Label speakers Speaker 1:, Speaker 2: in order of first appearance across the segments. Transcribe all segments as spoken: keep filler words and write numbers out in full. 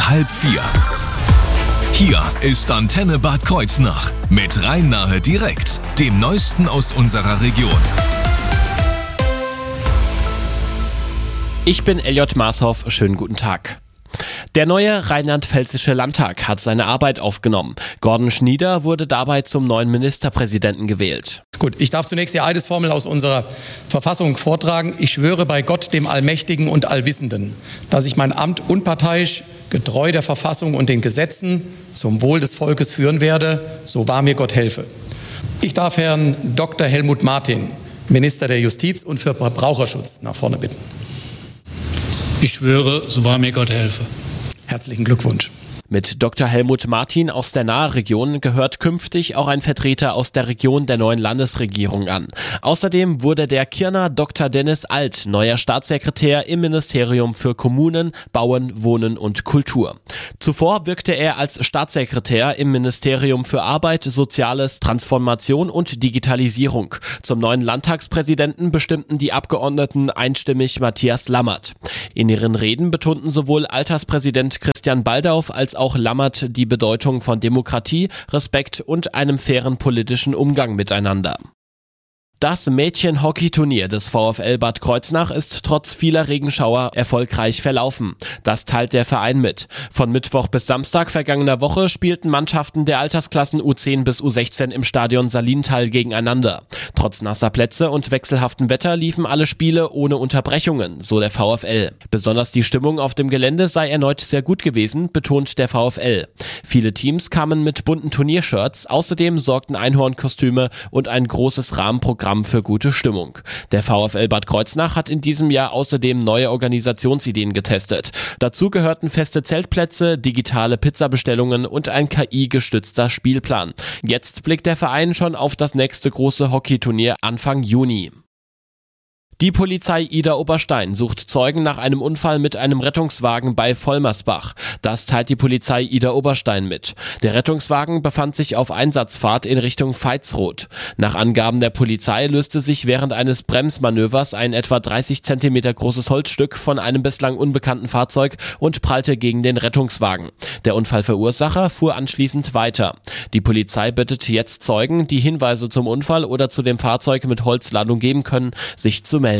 Speaker 1: halb vier. Hier ist Antenne Bad Kreuznach mit Rhein-Nahe direkt, dem Neuesten aus unserer Region.
Speaker 2: Ich bin Elliot Marshoff, schönen guten Tag. Der neue rheinland-pfälzische Landtag hat seine Arbeit aufgenommen. Gordon Schnieder wurde dabei zum neuen Ministerpräsidenten gewählt.
Speaker 3: Gut, ich darf zunächst die Eidesformel aus unserer Verfassung vortragen. Ich schwöre bei Gott, dem Allmächtigen und Allwissenden, dass ich mein Amt unparteiisch, getreu der Verfassung und den Gesetzen zum Wohl des Volkes führen werde, so wahr mir Gott helfe. Ich darf Herrn Doktor Helmut Martin, Minister der Justiz und für Verbraucherschutz, nach vorne bitten.
Speaker 4: Ich schwöre, so wahr mir Gott helfe.
Speaker 3: Herzlichen Glückwunsch.
Speaker 2: Mit Doktor Helmut Martin aus der Nahregion gehört künftig auch ein Vertreter aus der Region der neuen Landesregierung an. Außerdem wurde der Kirner Doktor Dennis Alt neuer Staatssekretär im Ministerium für Kommunen, Bauen, Wohnen und Kultur. Zuvor wirkte er als Staatssekretär im Ministerium für Arbeit, Soziales, Transformation und Digitalisierung. Zum neuen Landtagspräsidenten bestimmten die Abgeordneten einstimmig Matthias Lammert. In ihren Reden betonten sowohl Alterspräsident Christian Baldauf als auch Lammert die Bedeutung von Demokratie, Respekt und einem fairen politischen Umgang miteinander. Das Mädchen-Hockey-Turnier des VfL Bad Kreuznach ist trotz vieler Regenschauer erfolgreich verlaufen. Das teilt der Verein mit. Von Mittwoch bis Samstag vergangener Woche spielten Mannschaften der Altersklassen U zehn bis U sechzehn im Stadion Salintal gegeneinander. Trotz nasser Plätze und wechselhaftem Wetter liefen alle Spiele ohne Unterbrechungen, so der VfL. Besonders die Stimmung auf dem Gelände sei erneut sehr gut gewesen, betont der VfL. Viele Teams kamen mit bunten Turniershirts, außerdem sorgten Einhornkostüme und ein großes Rahmenprogramm für gute Stimmung. Der VfL Bad Kreuznach hat in diesem Jahr außerdem neue Organisationsideen getestet. Dazu gehörten feste Zeltplätze, digitale Pizzabestellungen und ein K I-gestützter Spielplan. Jetzt blickt der Verein schon auf das nächste große Hockeyturnier Anfang Juni. Die Polizei Idar-Oberstein sucht Zeugen nach einem Unfall mit einem Rettungswagen bei Vollmersbach. Das teilt die Polizei Idar-Oberstein mit. Der Rettungswagen befand sich auf Einsatzfahrt in Richtung Veitsroth. Nach Angaben der Polizei löste sich während eines Bremsmanövers ein etwa dreißig Zentimeter großes Holzstück von einem bislang unbekannten Fahrzeug und prallte gegen den Rettungswagen. Der Unfallverursacher fuhr anschließend weiter. Die Polizei bittet jetzt Zeugen, die Hinweise zum Unfall oder zu dem Fahrzeug mit Holzladung geben können, sich zu melden.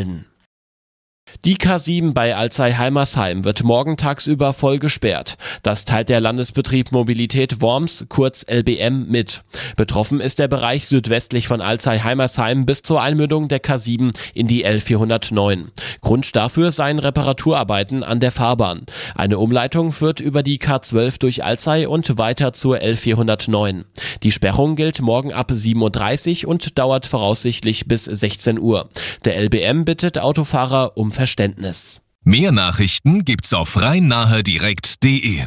Speaker 2: Die K sieben bei Alzey-Heimersheim wird morgen tagsüber voll gesperrt. Das teilt der Landesbetrieb Mobilität Worms, kurz L B M, mit. Betroffen ist der Bereich südwestlich von Alzey-Heimersheim bis zur Einmündung der K sieben in die L vierhundertneun. Grund dafür seien Reparaturarbeiten an der Fahrbahn. Eine Umleitung führt über die K zwölf durch Alzey und weiter zur L vierhundertneun. Die Sperrung gilt morgen ab sieben Uhr dreißig und dauert voraussichtlich bis sechzehn Uhr. Der L B M bittet Autofahrer um Verständnis.
Speaker 1: Mehr Nachrichten gibt's auf rhein-nahe direkt punkt de.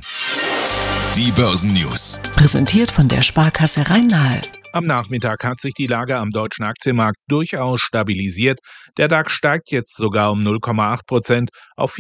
Speaker 1: Die Börsennews.
Speaker 5: Präsentiert von der Sparkasse Rhein-Nahe.
Speaker 6: Am Nachmittag hat sich die Lage am deutschen Aktienmarkt durchaus stabilisiert. Der DAX steigt jetzt sogar um null Komma acht Prozent auf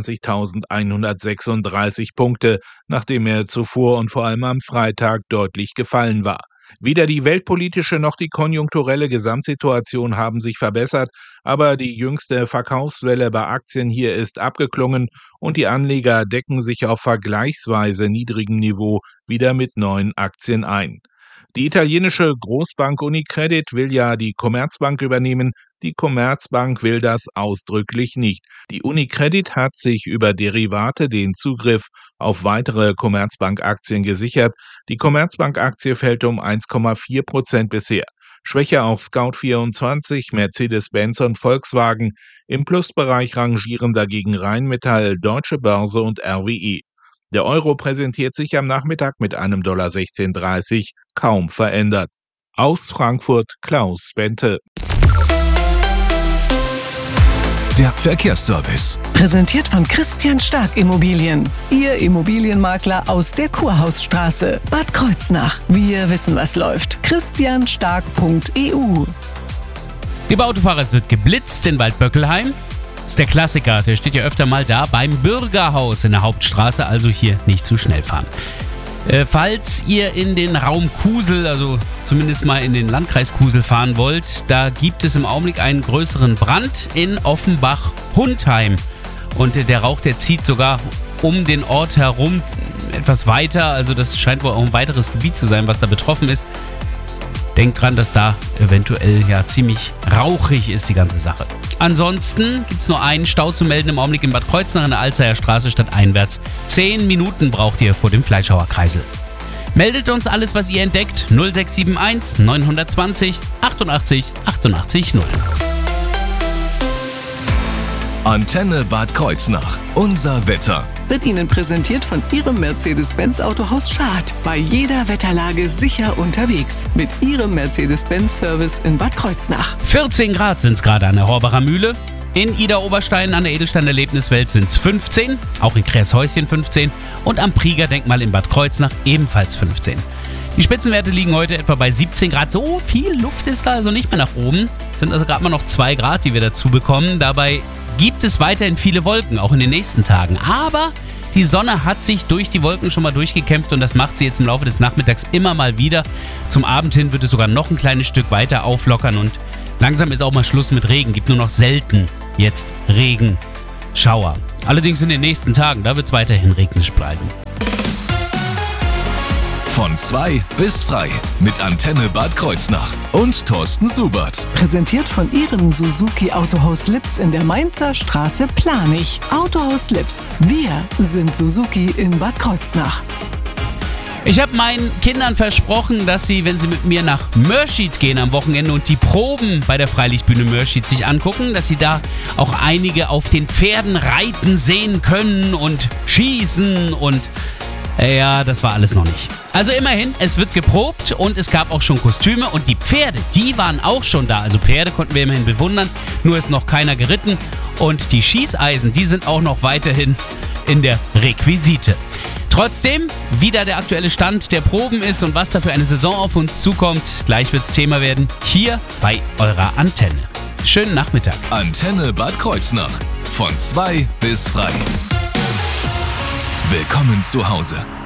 Speaker 6: vierundzwanzigtausendeinhundertsechsunddreißig Punkte, nachdem er zuvor und vor allem am Freitag deutlich gefallen war. Weder die weltpolitische noch die konjunkturelle Gesamtsituation haben sich verbessert, aber die jüngste Verkaufswelle bei Aktien hier ist abgeklungen und die Anleger decken sich auf vergleichsweise niedrigem Niveau wieder mit neuen Aktien ein. Die italienische Großbank Unicredit will ja die Commerzbank übernehmen, die Commerzbank will das ausdrücklich nicht. Die Unicredit hat sich über Derivate den Zugriff auf weitere Commerzbank-Aktien gesichert. Die Commerzbank-Aktie fällt um eins Komma vier Prozent bisher. Schwächer auch Scout vierundzwanzig, Mercedes-Benz und Volkswagen. Im Plusbereich rangieren dagegen Rheinmetall, Deutsche Börse und R W E. Der Euro präsentiert sich am Nachmittag mit einem sechzehn dreißig, kaum verändert. Aus Frankfurt Klaus Bente.
Speaker 1: Der Verkehrsservice.
Speaker 5: Präsentiert von Christian Stark Immobilien. Ihr Immobilienmakler aus der Kurhausstraße, Bad Kreuznach. Wir wissen, was läuft. christian stark punkt e u.
Speaker 7: Liebe Autofahrer, es wird geblitzt in Waldböckelheim. Das ist der Klassiker, der steht ja öfter mal da beim Bürgerhaus in der Hauptstraße, also hier nicht zu schnell fahren. Äh, falls ihr in den Raum Kusel, also zumindest mal in den Landkreis Kusel fahren wollt, da gibt es im Augenblick einen größeren Brand in Offenbach-Hundheim. Und äh, der Rauch, der zieht sogar um den Ort herum. etwas weiter. Also das scheint wohl auch ein weiteres Gebiet zu sein, was da betroffen ist. Denkt dran, dass da eventuell ja ziemlich rauchig ist die ganze Sache. Ansonsten gibt es nur einen Stau zu melden im Augenblick in Bad Kreuznach an der Alzeyer Straße stadteinwärts. Zehn Minuten braucht ihr vor dem Fleischhauer Kreisel. Meldet uns alles, was ihr entdeckt. null sechs sieben eins neun zwei null achtundachtzig achtundachtzig null.
Speaker 1: Antenne Bad Kreuznach. Unser Wetter.
Speaker 5: Wird Ihnen präsentiert von Ihrem Mercedes-Benz Autohaus Schad. Bei jeder Wetterlage sicher unterwegs. Mit Ihrem Mercedes-Benz-Service in Bad Kreuznach.
Speaker 7: vierzehn Grad sind es gerade an der Horbacher Mühle. In Ida-Oberstein an der Edelstein-Erlebniswelt sind es fünfzehn. Auch in Kräshäuschen fünfzehn. Und am Prieger-Denkmal in Bad Kreuznach ebenfalls fünfzehn. Die Spitzenwerte liegen heute etwa bei siebzehn Grad. So viel Luft ist da also nicht mehr nach oben. Es sind also gerade mal noch zwei Grad, die wir dazu bekommen. Dabei gibt es weiterhin viele Wolken, auch in den nächsten Tagen. Aber die Sonne hat sich durch die Wolken schon mal durchgekämpft und das macht sie jetzt im Laufe des Nachmittags immer mal wieder. Zum Abend hin wird es sogar noch ein kleines Stück weiter auflockern und langsam ist auch mal Schluss mit Regen. Gibt nur noch selten jetzt Regen, Schauer. Allerdings in den nächsten Tagen, da wird es weiterhin regnisch bleiben.
Speaker 1: Von zwei bis frei mit Antenne Bad Kreuznach und Thorsten Subert.
Speaker 5: Präsentiert von Ihrem Suzuki Autohaus Lips in der Mainzer Straße Planich. Autohaus Lips. Wir sind Suzuki in Bad Kreuznach.
Speaker 7: Ich habe meinen Kindern versprochen, dass sie, wenn sie mit mir nach Mörschid gehen am Wochenende und die Proben bei der Freilichtbühne Mörschid sich angucken, dass sie da auch einige auf den Pferden reiten sehen können und schießen und ja, das war alles noch nicht. Also immerhin, es wird geprobt und es gab auch schon Kostüme und die Pferde, die waren auch schon da. Also Pferde konnten wir immerhin bewundern, nur ist noch keiner geritten und die Schießeisen, die sind auch noch weiterhin in der Requisite. Trotzdem, wie da der aktuelle Stand der Proben ist und was da für eine Saison auf uns zukommt, gleich wird's Thema werden, hier bei eurer Antenne. Schönen Nachmittag.
Speaker 1: Antenne Bad Kreuznach. Von zwei bis frei. Willkommen zu Hause.